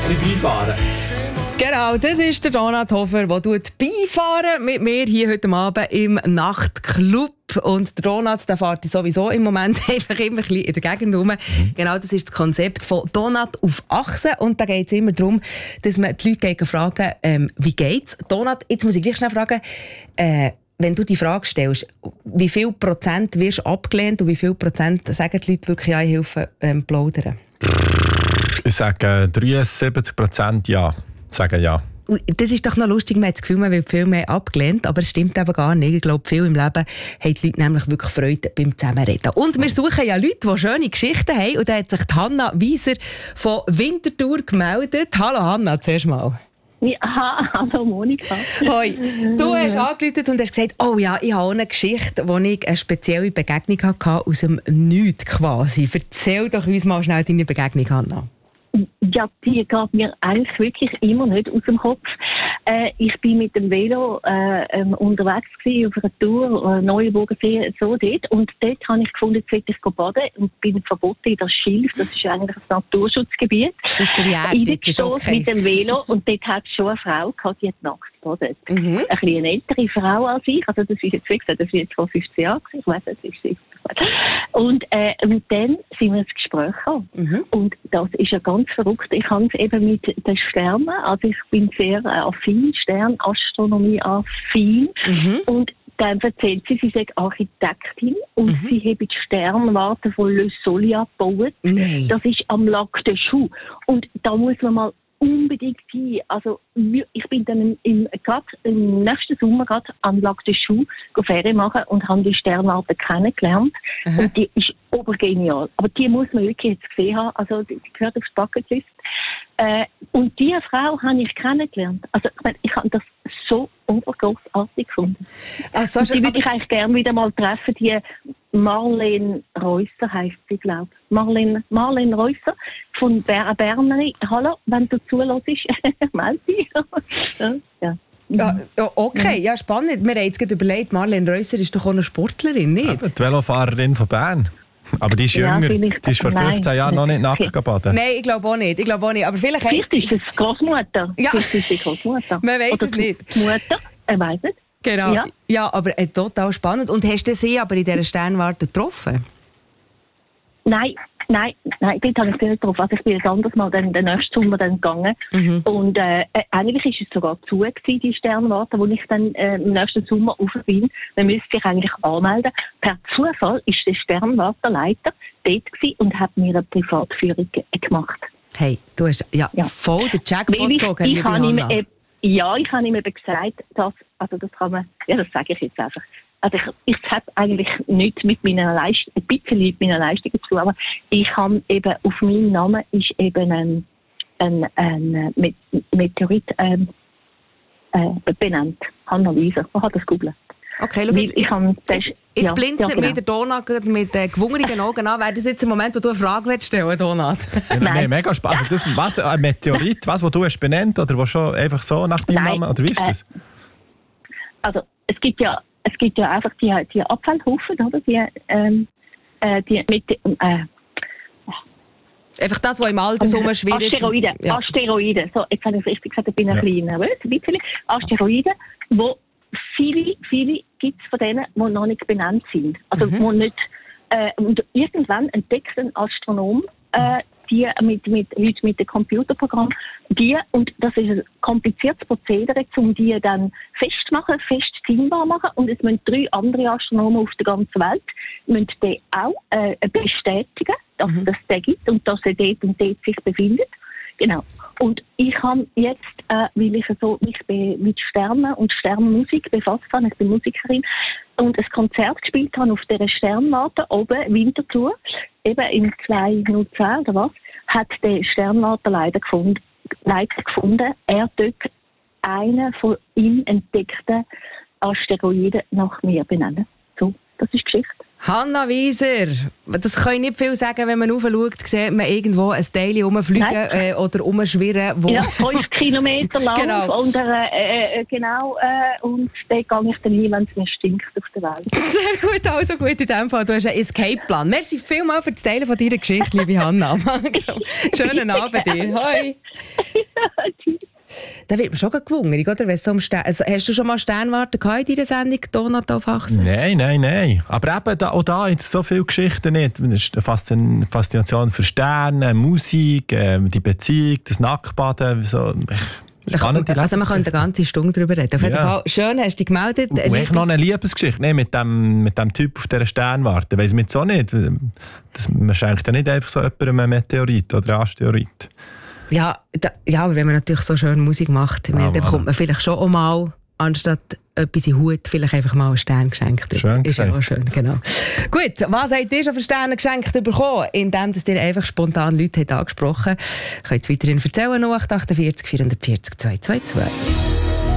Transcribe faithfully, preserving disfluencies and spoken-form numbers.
kann ich beifahren. Genau, das ist der Donat Hofer, der beifahren mit mir hier heute Abend im Nachtclub. Und der Donat, der fährt sowieso im Moment einfach immer ein bisschen in der Gegend rum. Mhm. Genau, das ist das Konzept von Donat auf Achse. Und da geht es immer darum, dass man die Leute fragen, ähm, wie geht's? Donat, jetzt muss ich gleich schnell fragen, äh, wenn du die Frage stellst, wie viel Prozent wirst du abgelehnt und wie viel Prozent sagen die Leute wirklich, ja, ich helfe ähm, plaudern? Ich sage dreiundsiebzig Prozent ja. Sagen ja. Das ist doch noch lustig, man hat das Gefühl, man wird viel mehr abgelehnt, aber es stimmt eben gar nicht. Ich glaube, viel im Leben haben die Leute nämlich wirklich Freude beim Zusammenreden. Und wir suchen ja Leute, die schöne Geschichten haben. Und da hat sich die Hanna Wieser von Winterthur gemeldet. Hallo Hanna, zuerst mal. Ja, hallo Monika. Hoi. Du hast angerufen und hast gesagt, oh ja, ich habe auch eine Geschichte, wo ich eine spezielle Begegnung hatte, aus dem Nichts quasi. Erzähl doch uns mal schnell deine Begegnung, Hanna. Ja, die geht mir eigentlich wirklich immer nicht aus dem Kopf. Äh, ich bin mit dem Velo äh, ähm, unterwegs gewesen, auf einer Tour, äh, Neuenburgersee, so dort. Und dort habe ich gefunden, jetzt will ich baden und bin verboten in das Schilf. Das ist eigentlich ein Naturschutzgebiet. Das ist für die Erde, das ist okay. Mit dem Velo und dort hat schon eine Frau gehabt, die hat nackt gebadet. Mhm. Ein bisschen eine ältere Frau als ich. Also das ist jetzt, wie gesagt, das ist jetzt vor fünfzehn Jahren. Ich weiß nicht, das ist sicher. Und, äh, und dann sind wir ins Gespräch gekommen. Mhm. Und das ist ja ganz verrückt. Ich habe es eben mit den Sternen, also ich bin sehr äh, affin, Sternastronomie affin. Mhm. Und dann erzählt sie, sie sei Architektin und mhm. sie habe die Sternwarte von Le Soleil gebaut. Nee. Das ist am Lac de Choux. Und da muss man mal unbedingt hin. Also, ich bin dann im, grad, im nächsten Sommer gerade am Lac de Choux Ferien machen und habe die Sternwarte kennengelernt. Aha. Und die ist obergenial. Aber die muss man wirklich jetzt gesehen haben. Also, die, die gehört aufs Bucketlist. Äh, und diese Frau habe ich kennengelernt. Also, ich, meine, ich habe das so obergrossartig gefunden. Also, die würde ich eigentlich gerne wieder mal treffen. Die Marlene Reusser heisst sie, glaube ich. Marlene, Marlene Reusser von Ber- Bernerin. Hallo, wenn du zuhörst, melde dich. ja, ja. Ja, okay, ja, spannend. Wir haben jetzt gerade überlegt, Marlene Reusser ist doch auch eine Sportlerin, nicht? Ja, die Velofahrerin von Bern. Aber die ist ja, jünger, die ist vor fünfzehn Nein. Jahren noch nicht nackt gebadet. Nein, ich glaube auch nicht. Ich glaube auch nicht. Aber vielleicht, vielleicht ist es Großmutter. Ja. Vielleicht ist es Großmutter. Man weiß Oder es nicht. Die Mutter, er weiß es. Genau. Ja, ja aber äh, total spannend. Und hast du sie aber in dieser Sternwarte getroffen? Nein, nein, nein, dort habe ich sie nicht getroffen. Also ich bin jetzt anders mal den, den nächsten Sommer dann gegangen. Mhm. Und äh, eigentlich ist es sogar zu gewesen, die Sternwarte, wo ich dann äh, im nächsten Sommer rauf bin. Man müsste sich eigentlich anmelden. Per Zufall ist der Sternwartenleiter dort gewesen und hat mir eine Privatführung ge- gemacht. Hey, du hast ja, ja. voll den Jackpot gezogen, ich, ich liebe Hanna. Ihm, äh, ja, ich habe ihm eben gesagt, dass, also das kann man, ja, das sage ich jetzt einfach. Also ich, ich habe eigentlich nicht mit meiner Leistung, ein bisschen mit meiner Leistung zu tun, aber ich habe eben, auf meinen Namen ist eben ein, ein, ein Meteorit ähm, äh, benannt. Hanna Wieser. Man kann das googeln. Okay, schau, jetzt, jetzt, jetzt, jetzt ja, blinzelt ja, genau. mir der Donat mit äh, gewungenen Augen an. Wäre das jetzt ein Moment, wo du eine Frage willst stellen, Donat? Ja, nein, mega spannend. Also das, was, ein Meteorit, was, was du hast benannt, oder was schon einfach so nach deinem nein, Namen, oder wie ist das? Äh, also es gibt ja, es gibt ja einfach die, die Abfallhaufen, oder? Die, ähm, äh, die mit äh, einfach das, was im Alter so schwierig... Asteroiden, ja. Asteroiden. So, jetzt habe ich es richtig gesagt, ich bin ein ja. bisschen nervös, ein bisschen. Asteroiden, wo viele, viele gibt es von denen, die noch nicht benannt sind. Also, mhm. wo nicht, äh, und irgendwann entdeckt ein Astronom, äh, die mit, mit, heute mit dem Computerprogramm, die, und das ist ein kompliziertes Prozedere, um die dann festmachen, fest ziehbar machen, und es müssen drei andere Astronomen auf der ganzen Welt, müssen die auch, äh, bestätigen, dass mhm. es den gibt und dass er dort und dort sich befindet. Genau. Und ich habe jetzt, äh, weil ich so mich mit Sternen und Sternmusik befasst habe, ich bin Musikerin, und ein Konzert gespielt habe auf dieser Sternwarte oben, Winterthur, eben im zweitausendzehn oder was, hat der Sternwarte leider gefunden, leider gefunden, er dort einen von ihm entdeckten Asteroiden nach mir benennen. So, das ist Geschichte. Hanna Wieser, das kann ich nicht viel sagen, wenn man raufschaut, sieht man irgendwo ein Teil rumfliegen äh, oder rumschwirren. Wo ja, fünf Kilometer lang. Genau. Und, äh, äh, genau äh, und da gehe ich dann hin, wenn es mir stinkt auf der Welt. Sehr gut, also gut in dem Fall. Du hast einen Escape-Plan. Merci vielmals für das Teilen von deiner Geschichte, liebe Hanna. Schönen Abend dir. Hoi. Da wird man schon gewungen, oder? Wenn es so um Stern- also, hast du schon mal Sternwarte gehabt in deiner Sendung «Donut auf Achse»? Nein, nein, nein. Aber eben da, auch da jetzt so viele Geschichten nicht. Das ist eine Faszin- Faszination für Sterne, Musik, äh, die Beziehung, das Nacktbaden. So. Spannende Also man könnte eine ganze Stunde darüber reden. Auf jeden Ja. Fall, schön hast du dich gemeldet. Und echt noch eine Liebesgeschichte, nee, mit dem, mit dem Typ auf dieser Sternwarte. Weiss man jetzt auch nicht. Das, man schenkt ja nicht einfach so jemandem einen Meteorit oder einen Asteroid. Ja, da, ja, aber wenn man natürlich so schön Musik macht, Ah, dann bekommt man vielleicht schon auch mal, anstatt etwas in den Hut, vielleicht einfach mal einen Stern geschenkt. Schön ist ja gesagt. auch schön, genau. Gut, was habt ihr schon für Sterne geschenkt bekommen? Indem dass ihr einfach spontan Leute habt angesprochen habt. Könnt ihr weiterhin erzählen, null acht acht vier, vier vier null zwei zwei zwei.